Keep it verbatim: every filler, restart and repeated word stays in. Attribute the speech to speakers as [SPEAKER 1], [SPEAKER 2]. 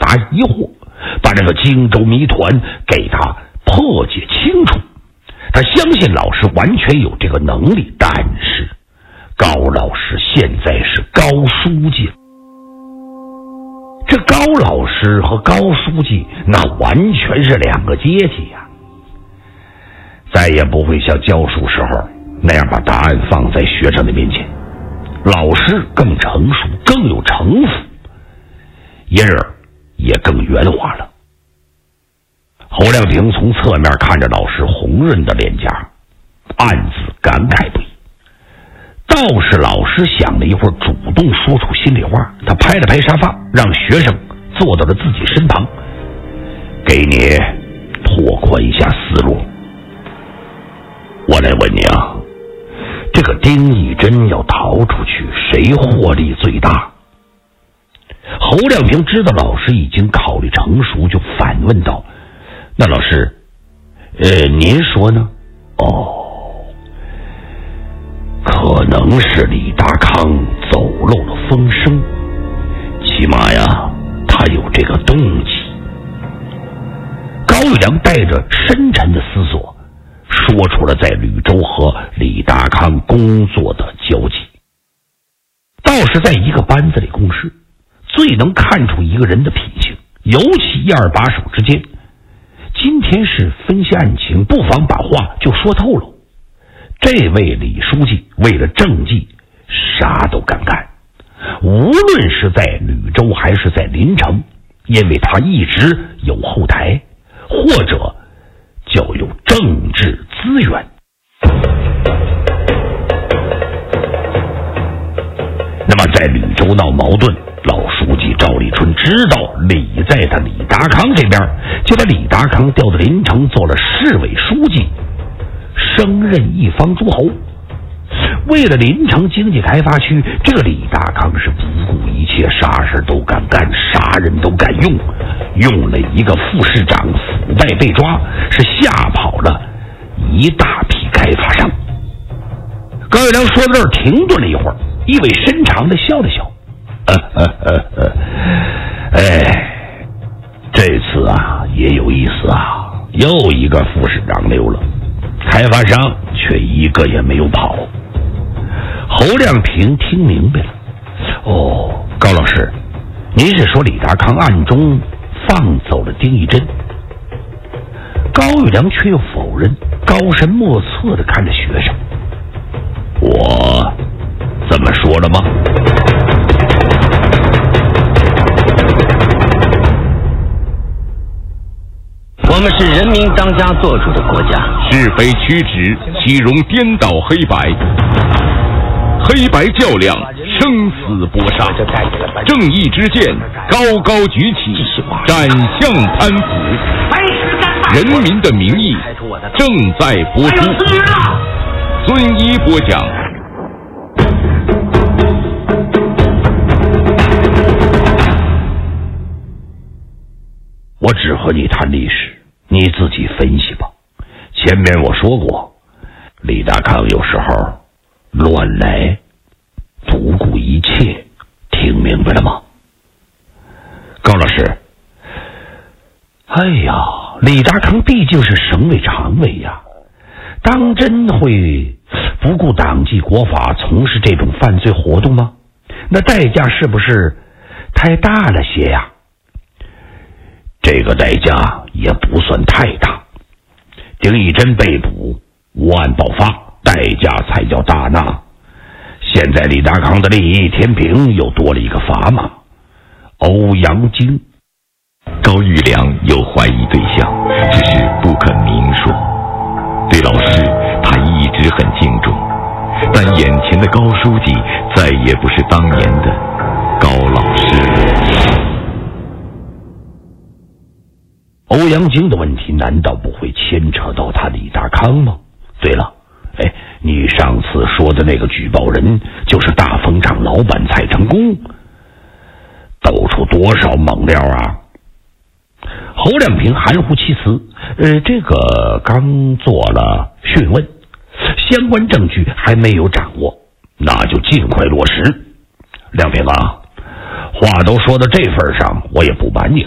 [SPEAKER 1] 答疑惑，把这个荆州谜团给他破解清楚。他相信老师完全有这个能力，但是高老师现在是高书记，这高老师和高书记那完全是两个阶级呀、啊，再也不会像教书时候那样把答案放在学生的面前。老师更成熟，更有城府，因而也更圆滑了。侯亮平从侧面看着老师红润的脸颊，暗自感慨不已。倒是老师想了一会儿，主动说出心里话。他拍了拍沙发，让学生坐到了自己身旁，给你拓宽一下思路。我来问你啊，这个丁义珍要逃出去，谁获利最大？侯亮平知道老师已经考虑成熟，就反问道：那老师，呃，您说呢？哦，可能是李达康走漏了风声，起码呀，他有这个动机。高玉良带着深沉的思索，说出了在吕州和李达康工作的交集。倒是在一个班子里共事，最能看出一个人的品性，尤其一二把手之间。今天是分析案情，不妨把话就说透了。这位李书记为了政绩啥都敢干，无论是在吕州还是在临城，因为他一直有后台，或者叫有政治资源。那么在吕州闹矛盾，老书记赵立春知道李在他李达康这边，就把李达康调到临城做了市委书记，升任一方诸侯。为了临城经济开发区，这个李达康是不顾一切，啥事都敢干，啥人都敢用，用了一个副市长腐败被抓，是吓跑了一大批开发商。高玉良说到这儿停顿了一会儿，意味深长地笑了笑。呃呃呃呃，哎，这次啊也有意思啊，又一个副市长溜了，开发商却一个也没有跑。侯亮平听明白了，哦，高老师，您是说李达康暗中放走了丁义珍？高玉良却又否认，高深莫测地看着学生。我这么说了吗？
[SPEAKER 2] 我们是人民当家作主的国家，
[SPEAKER 3] 是非曲直，岂容颠倒黑白？黑白较量，生死搏杀，正义之剑高高举起，斩向贪腐。人民的名义正在播出。孙一播讲。
[SPEAKER 1] 我只和你谈历史，你自己分析吧。前面我说过，李达康有时候乱来，不顾一切，听明白了吗？高老师，哎呀，李达康毕竟是省委常委呀，当真会不顾党纪国法从事这种犯罪活动吗？那代价是不是太大了些呀？这个代价也不算太大。丁义珍被捕，无案爆发，代价才叫大纳。现在李达康的利益天平又多了一个砝码，欧阳菁。
[SPEAKER 4] 高玉良有怀疑对象，只是不肯明说。对老师他一直很敬重，但眼前的高书记再也不是当年的高老师。
[SPEAKER 1] 欧阳菁的问题难道不会牵扯到他李达康吗？对了，哎，你上次说的那个举报人就是大风厂老板蔡成功，抖出多少猛料啊？侯亮平含糊其辞，呃，这个刚做了讯问，相关证据还没有掌握，那就尽快落实。亮平啊，话都说到这份上，我也不瞒你了，